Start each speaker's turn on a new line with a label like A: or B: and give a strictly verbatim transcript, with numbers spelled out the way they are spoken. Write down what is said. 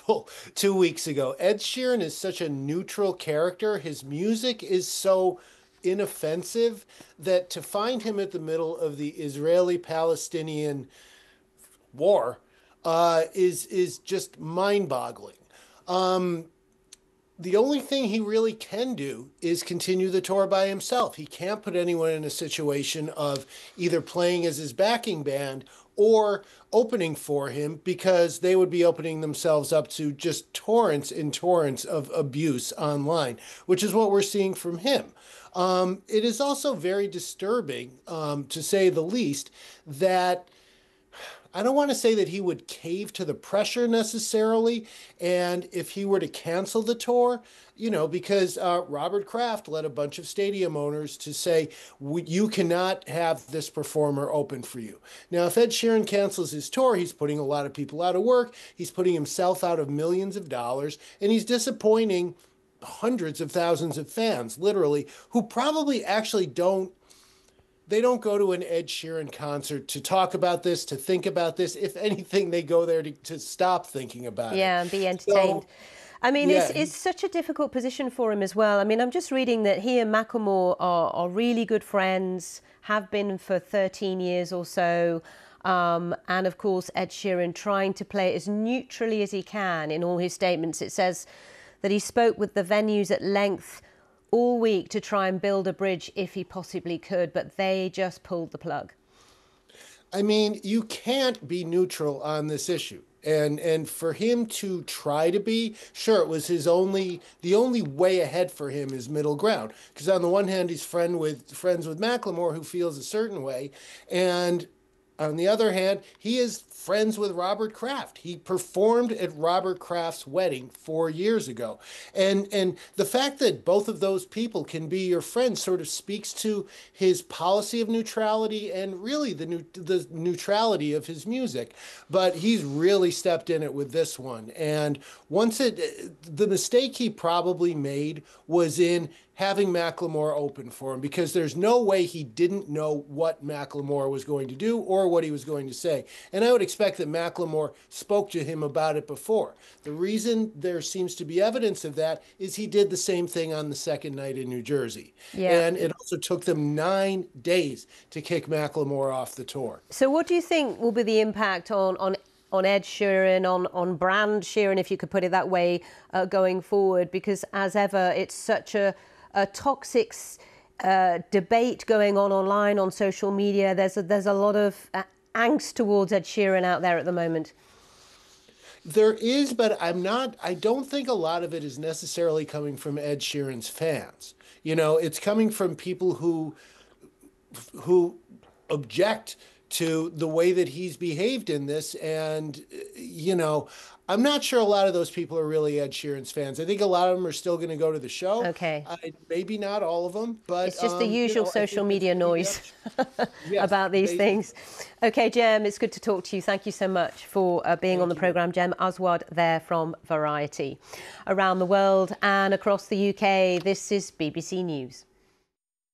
A: example two weeks ago. Ed Sheeran is such a neutral character. His music is so inoffensive that to find him at the middle of the Israeli-Palestinian war uh, is is just mind-boggling. Um, the only thing he really can do is continue the tour by himself. He can't put anyone in a situation of either playing as his backing band or opening for him, because they would be opening themselves up to just torrents and torrents of abuse online, which is what we're seeing from him. Um, it is also very disturbing, um, to say the least, that I don't want to say that he would cave to the pressure necessarily. And if he were to cancel the tour, you know, because uh, Robert Kraft led a bunch of stadium owners to say, you cannot have this performer open for you. Now, if Ed Sheeran cancels his tour, he's putting a lot of people out of work. He's putting himself out of millions of dollars, and he's disappointing hundreds of thousands of fans, literally, who probably actually don't they don't go to an Ed Sheeran concert to talk about this, to think about this. If anything, they go there to, to stop thinking about
B: yeah,
A: it.
B: and be entertained.
A: So,
B: I mean,
A: yeah,
B: it's, it's such a difficult position for him as well. I mean, I'm just reading that he and Macklemore are, are really good friends, have been for thirteen years or so. Um, and of course, Ed Sheeran trying to play it as neutrally as he can in all his statements. It says that he spoke with the venues at length all week to try and build a bridge if he possibly could, but they just pulled the plug.
A: I mean, you can't be neutral on this issue. And and for him to try to be, sure, it was his only, the only way ahead for him is middle ground. Because on the one hand, he's friend with friends with Macklemore, who feels a certain way. And on the other hand, he is friends with Robert Kraft. He performed at Robert Kraft's wedding four years ago. And and the fact that both of those people can be your friends sort of speaks to his policy of neutrality and really the new, the neutrality of his music. But he's really stepped in it with this one. And once it, the mistake he probably made was in having Macklemore open for him, because there's no way he didn't know what Macklemore was going to do or what he was going to say. And I would expect that Macklemore spoke to him about it before. The reason there seems to be evidence of that is he did the same thing on the second night in New Jersey.
B: Yeah.
A: And it also took them nine days to kick Macklemore off the tour.
B: So what do you think will be the impact on, on on Ed Sheeran, on, on brand Sheeran, if you could put it that way, uh, going forward? Because as ever, it's such a a toxic uh, debate going on online, on social media. There's a, there's a lot of uh, angst towards Ed Sheeran out there at the moment.
A: There is, but I'm not, I don't think a lot of it is necessarily coming from Ed Sheeran's fans. You know, it's coming from people who, who object to the way that he's behaved in this. And, you know, I'm not sure a lot of those people are really Ed Sheeran's fans. I think a lot of them are still going to go to the show.
B: Okay.
A: Uh, maybe not all of them, but
B: it's just
A: um,
B: the usual
A: you know,
B: social media noise
A: yes,
B: about these
A: they,
B: things. Okay, Jem, it's good to talk to you. Thank you so much for uh, being on the programme. Jem Aswad there from Variety. Around the world and across the U K, this is B B C News.